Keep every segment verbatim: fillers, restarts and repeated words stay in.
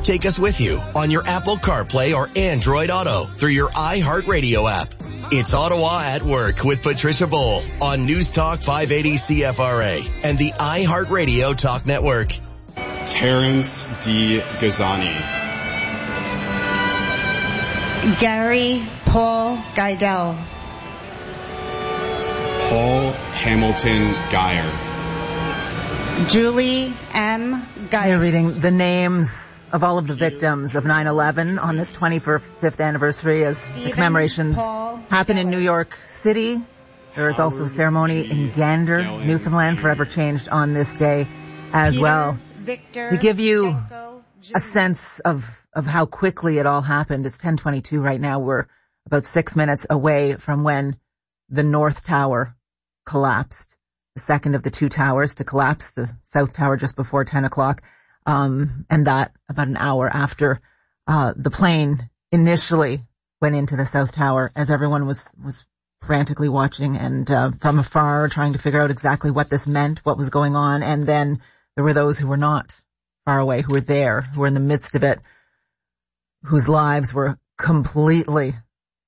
Take us with you on your Apple CarPlay or Android Auto through your iHeartRadio app. It's Ottawa at Work with Patricia Bowl on News Talk five eighty C F R A and the iHeartRadio Talk Network. Terrence D. Gazzani. Gary Paul Guidel. Paul Hamilton Geyer. Julie M. Geyer. You're reading the names of all of the victims of nine eleven on this twenty-fifth anniversary as Stephen the commemorations Paul happen in New York City. There is also a ceremony in Gander, Newfoundland, forever changed on this day as Peter, well. Victor, to give you Benko, a sense of, of how quickly it all happened, it's ten twenty-two right now. We're about six minutes away from when the North Tower collapsed, the second of the two towers to collapse, the South Tower just before ten o'clock. Um, and that about an hour after, uh, the plane initially went into the South Tower as everyone was, was frantically watching and, uh, from afar trying to figure out exactly what this meant, what was going on. And then there were those who were not far away, who were there, who were in the midst of it, whose lives were completely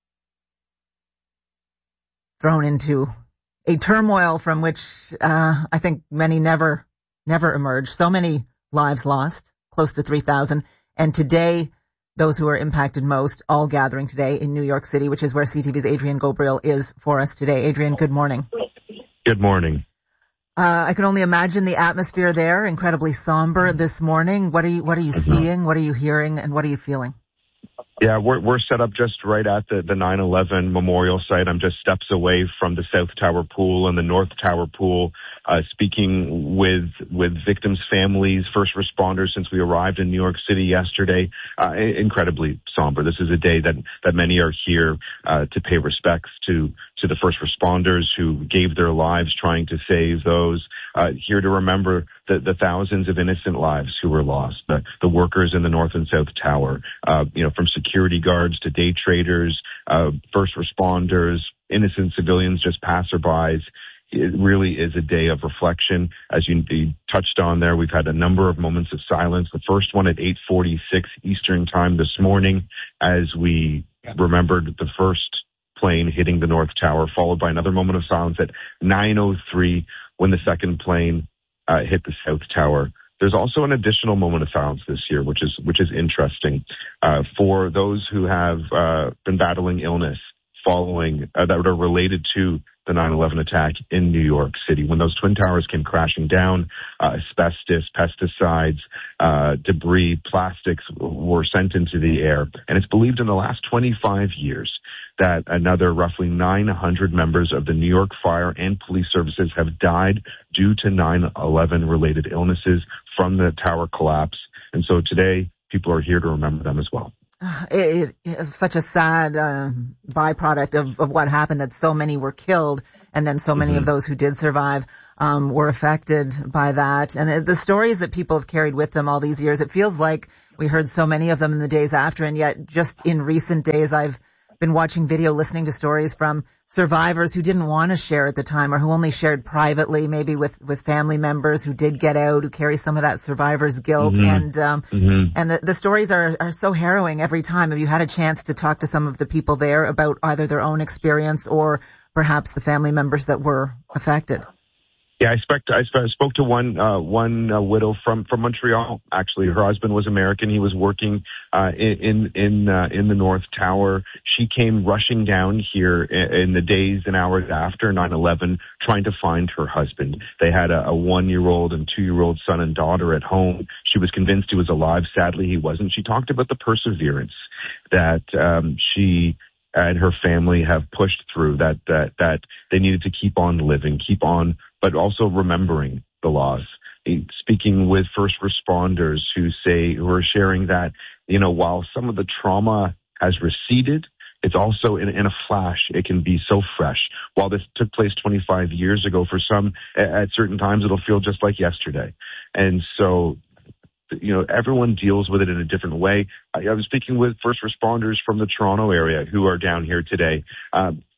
thrown into a turmoil from which, uh, I think many never, never emerged. So many lives lost, close to three thousand. And today, those who are impacted most, all gathering today in New York City, which is where C T V's Adrian Gobriel is for us today. Adrian, good morning. Good morning. Uh, I can only imagine the atmosphere there, incredibly somber this morning. What are you, what are you seeing? What are you hearing? And what are you feeling? Yeah, we're we're set up just right at the, the nine eleven memorial site. I'm just steps away from the South Tower pool and the North Tower pool, uh, speaking with with victims' families, first responders since we arrived in New York City yesterday. Uh, incredibly somber. This is a day that, that many are here uh, to pay respects to to the first responders who gave their lives trying to save those, uh, here to remember the, the thousands of innocent lives who were lost, the, the workers in the North and South Tower, uh, you know, from security guards to day traders, uh, first responders, innocent civilians, just passerbys. It really is a day of reflection. As you, you touched on there, we've had a number of moments of silence. The first one at eight forty-six Eastern Time this morning as we remembered the first plane hitting the North Tower, followed by another moment of silence at nine oh three when the second plane uh, hit the South Tower. There's also an additional moment of silence this year, which is which is interesting uh, for those who have uh, been battling illness following uh, that are related to the nine eleven attack in New York City. When those twin towers came crashing down, uh, asbestos, pesticides, uh, debris, plastics were sent into the air. And it's believed in the last twenty-five years that another roughly nine hundred members of the New York Fire and Police Services have died due to nine eleven related illnesses from the tower collapse. And so today, people are here to remember them as well. It, it is such a sad uh, byproduct of, of what happened, that so many were killed, and then so many mm-hmm. of those who did survive um, were affected by that. And the stories that people have carried with them all these years, it feels like we heard so many of them in the days after, and yet just in recent days I've been watching video, listening to stories from survivors who didn't want to share at the time, or who only shared privately, maybe with, with family members who did get out, who carry some of that survivor's guilt. Mm-hmm. And, um, mm-hmm. and the, the stories are, are so harrowing every time. Have you had a chance to talk to some of the people there about either their own experience or perhaps the family members that were affected? Yeah, I, expect, I spoke to one uh, one uh, widow from, from Montreal. Actually, her husband was American. He was working uh, in in uh, in the North Tower. She came rushing down here in, in the days and hours after nine eleven, trying to find her husband. They had a, a one-year-old and two-year-old son and daughter at home. She was convinced he was alive. Sadly, he wasn't. She talked about the perseverance that um, she and her family have pushed through, that that that they needed to keep on living, keep on, but also remembering the loss. Speaking with first responders who say, who are sharing that, you know, while some of the trauma has receded, it's also in, in a flash, it can be so fresh. While this took place twenty-five years ago, for some, at certain times, it'll feel just like yesterday. And so, you know, everyone deals with it in a different way. I, I was speaking with first responders from the Toronto area who are down here today, um,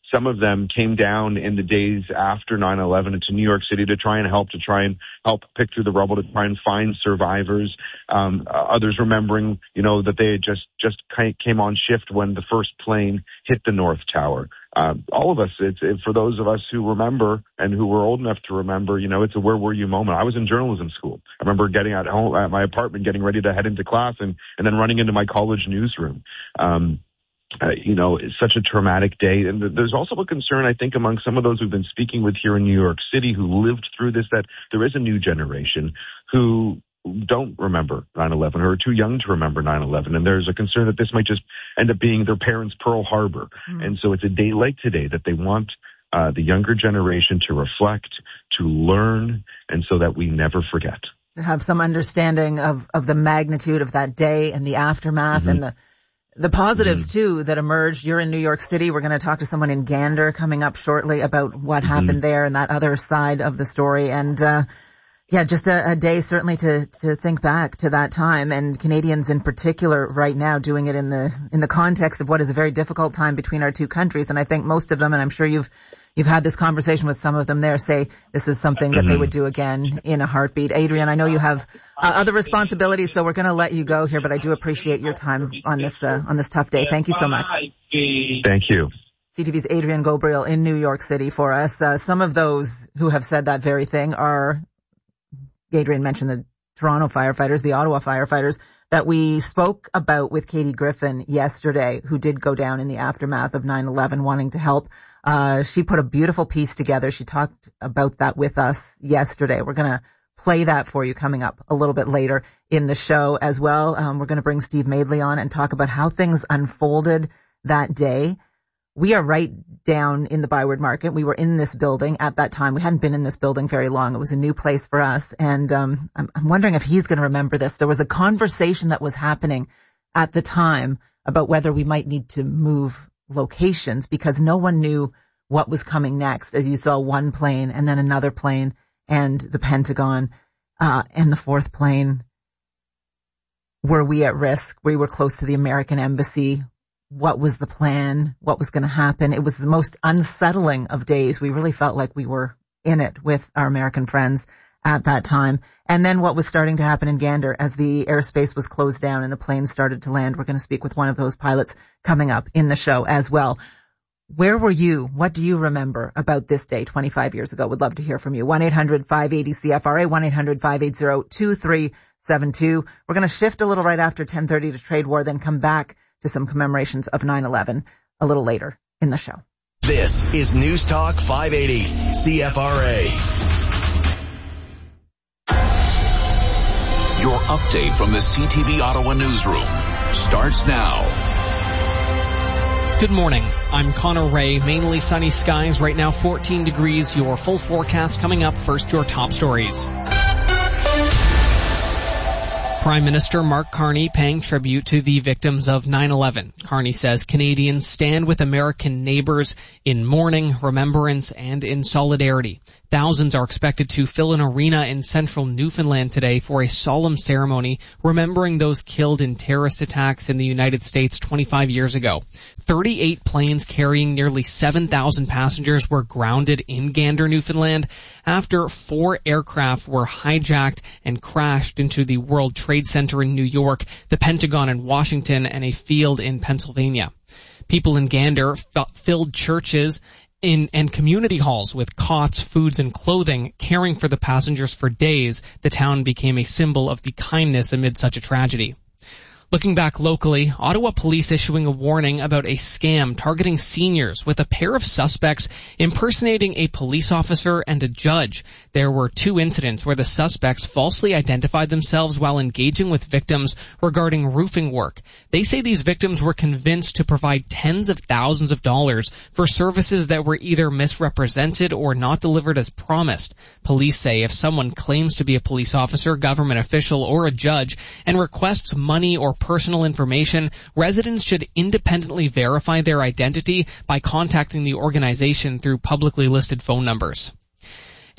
some of them came down in the days after nine eleven into New York City to try and help, to try and help pick through the rubble, to try and find survivors. Um, others remembering, you know, that they had just, just came on shift when the first plane hit the North Tower. Uh, all of us, it's it, for those of us who remember and who were old enough to remember, you know, it's a where were you moment. I was in journalism school. I remember getting at home at my apartment, getting ready to head into class, and, and then running into my college newsroom. Um, Uh, you know, it's such a traumatic day. And there's also a concern, I think, among some of those who've been speaking with here in New York City who lived through this, that there is a new generation who don't remember nine eleven or are too young to remember nine eleven. And there's a concern that this might just end up being their parents' Pearl Harbor. Mm. And so it's a day like today that they want uh, the younger generation to reflect, to learn, and so that we never forget. To have some understanding of, of the magnitude of that day and the aftermath mm-hmm. and the The positives, mm-hmm. too, that emerged. You're in New York City. We're going to talk to someone in Gander coming up shortly about what mm-hmm. happened there and that other side of the story. And, uh, yeah, just a, a day certainly to, to think back to that time, and Canadians in particular right now doing it in the, in the context of what is a very difficult time between our two countries. And I think most of them, and I'm sure you've, You've had this conversation with some of them there, say this is something that they would do again in a heartbeat. Adrian, I know you have uh, other responsibilities, so we're going to let you go here, but I do appreciate your time on this uh, on this tough day. Thank you so much. Thank you. C T V's Adrian Gobriel in New York City for us. Uh, some of those who have said that very thing are, Adrian mentioned the Toronto firefighters, the Ottawa firefighters that we spoke about with Katie Griffin yesterday, who did go down in the aftermath of nine eleven wanting to help. Uh, she put a beautiful piece together. She talked about that with us yesterday. We're going to play that for you coming up a little bit later in the show as well. Um, we're going to bring Steve Madeley on and talk about how things unfolded that day. We are right down in the Byward Market. We were in this building at that time. We hadn't been in this building very long. It was a new place for us. And um, I'm, I'm wondering if he's going to remember this. There was a conversation that was happening at the time about whether we might need to move locations because no one knew what was coming next, as you saw one plane and then another plane and the Pentagon uh, and the fourth plane. Were we at risk? We were close to the American embassy. What was the plan? What was going to happen? It was the most unsettling of days. We really felt like we were in it with our American friends at that time. And then what was starting to happen in Gander as the airspace was closed down and the planes started to land. We're going to speak with one of those pilots coming up in the show as well. Where were you? What do you remember about this day twenty-five years ago? Would love to hear from you. one eight hundred five eight zero C F R A, one eight hundred five eight zero two three seven two. We're going to shift a little right after ten thirty to trade war, then come back to some commemorations of nine eleven a little later in the show. This is News Talk five eighty C F R A. Your update from the C T V Ottawa newsroom starts now. Good morning. I'm Connor Ray. Mainly sunny skies right now, fourteen degrees. Your full forecast coming up. First, your top stories. Prime Minister Mark Carney paying tribute to the victims of nine eleven. Carney says Canadians stand with American neighbors in mourning, remembrance, and in solidarity. Thousands are expected to fill an arena in central Newfoundland today for a solemn ceremony remembering those killed in terrorist attacks in the United States twenty-five years ago. thirty-eight planes carrying nearly seven thousand passengers were grounded in Gander, Newfoundland, after four aircraft were hijacked and crashed into the World Trade Center in New York, the Pentagon in Washington, and a field in Pennsylvania. People in Gander f- filled churches in and community halls with cots, foods, and clothing, caring for the passengers for days. The town became a symbol of the kindness amid such a tragedy. Looking back locally, Ottawa police issuing a warning about a scam targeting seniors with a pair of suspects impersonating a police officer and a judge. There were two incidents where the suspects falsely identified themselves while engaging with victims regarding roofing work. They say these victims were convinced to provide tens of thousands of dollars for services that were either misrepresented or not delivered as promised. Police say if someone claims to be a police officer, government official, or a judge and requests money or personal information, residents should independently verify their identity by contacting the organization through publicly listed phone numbers.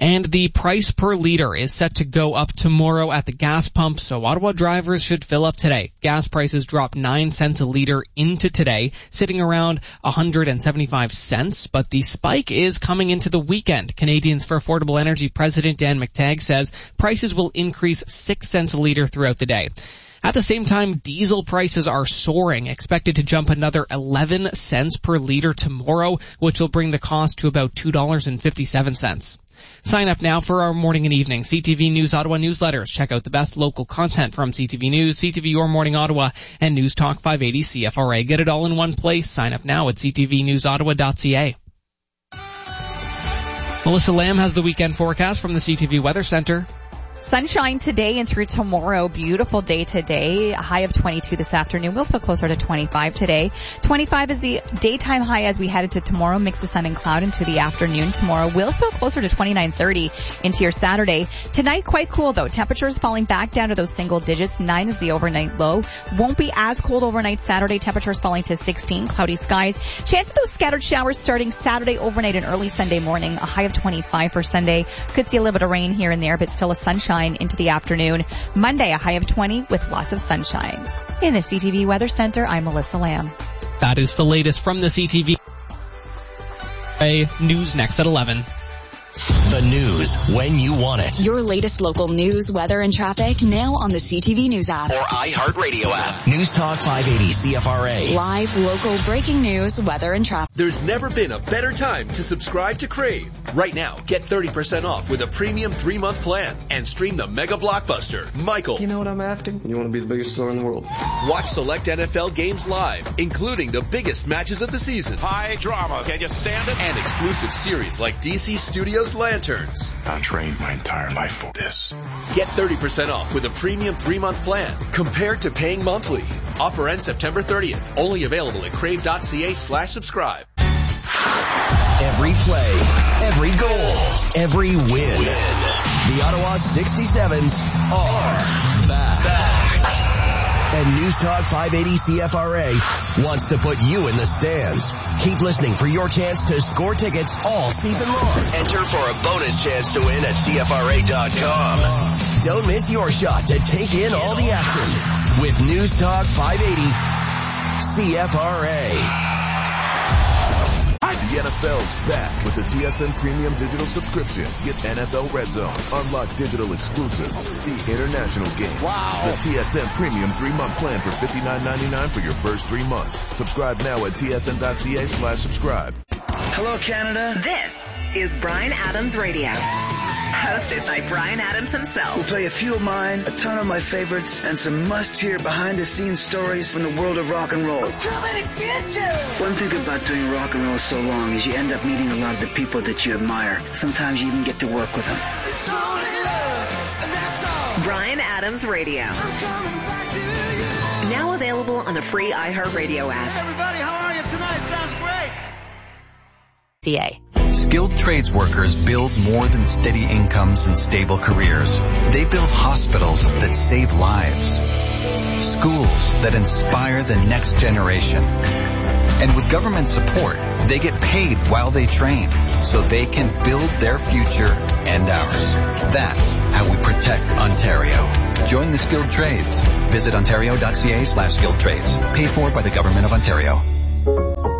And the price per liter is set to go up tomorrow at the gas pump, so Ottawa drivers should fill up today. Gas prices dropped nine cents a liter into today, sitting around one hundred seventy-five cents, but the spike is coming into the weekend. Canadians for Affordable Energy President Dan McTagg says prices will increase six cents a liter throughout the day. At the same time, diesel prices are soaring, expected to jump another eleven cents per liter tomorrow, which will bring the cost to about two dollars and fifty-seven cents. Sign up now for our morning and evening C T V News Ottawa newsletters. Check out the best local content from C T V News, C T V Your Morning Ottawa, and News Talk five eighty C F R A. Get it all in one place. Sign up now at c t v news ottawa dot c a. Melissa Lamb has the weekend forecast from the C T V Weather Center. Sunshine today and through tomorrow. Beautiful day today. A high of twenty-two this afternoon. We'll feel closer to twenty-five today. twenty-five is the daytime high as we head into tomorrow. Mix of sun and cloud into the afternoon. Tomorrow we'll feel closer to twenty-nine, thirty into your Saturday. Tonight quite cool though. Temperatures falling back down to those single digits. nine is the overnight low. Won't be as cold overnight Saturday. Temperatures falling to sixteen. Cloudy skies. Chance of those scattered showers starting Saturday overnight and early Sunday morning. A high of twenty-five for Sunday. Could see a little bit of rain here and there, but still a sunshine into the afternoon. Monday, a high of twenty with lots of sunshine. In the C T V Weather Center, I'm Melissa Lamb. That is the latest from the C T V News next at eleven. The news when you want it. Your latest local news, weather, and traffic now on the C T V News app. Or iHeartRadio app. News Talk five eighty C F R A. Live, local, breaking news, weather, and traffic. There's never been a better time to subscribe to Crave. Right now, get thirty percent off with a premium three-month plan and stream the mega blockbuster, Michael. You know what I'm after? You want to be the biggest star in the world. Watch select N F L games live, including the biggest matches of the season. High drama. Can you stand it? And exclusive series like D C Studios Lanterns. I trained my entire life for this. Get thirty percent off with a premium three-month plan compared to paying monthly. Offer ends September thirtieth. Only available at crave.ca slash subscribe. Every play, every goal, every win. win. The Ottawa sixty-sevens are back. back. And News Talk five eighty C F R A wants to put you in the stands. Keep listening for your chance to score tickets all season long. Enter for a bonus chance to win at C F R A dot com. Don't miss your shot to take in all the action with News Talk five eighty C F R A. The N F L's back with the T S N Premium Digital Subscription. Get N F L Red Zone, unlock digital exclusives, see international games. Wow. The T S N Premium three-month plan for fifty-nine ninety-nine for your first three months. Subscribe now at T S N dot C A slash subscribe. Hello, Canada. This is Bryan Adams Radio. Hosted by Bryan Adams himself. We'll play a few of mine, a ton of my favorites, and some must-hear behind-the-scenes stories from the world of rock and roll. I'm coming to get you! One thing about doing rock and roll so long is you end up meeting a lot of the people that you admire. Sometimes you even get to work with them. It's only love, and that's all. Bryan Adams Radio. I'm coming back to you. Now available on the free iHeartRadio app. Hey everybody, how are you tonight? Sounds great. C A. Skilled trades workers build more than steady incomes and stable careers. They build hospitals that save lives, schools that inspire the next generation. And with government support, they get paid while they train so they can build their future and ours. That's how we protect Ontario. Join the skilled trades. Visit ontario dot c a slash skilled trades. Paid for by the Government of Ontario.